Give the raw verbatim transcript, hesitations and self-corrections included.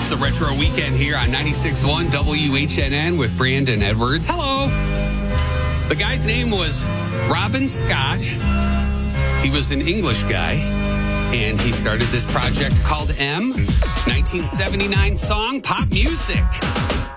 It's a retro weekend here on ninety-six point one W H N N with Brandon Edwards. Hello. The guy's name was Robin Scott. He was an English guy, and he started this project called M. nineteen seventy-nine song, Pop Music.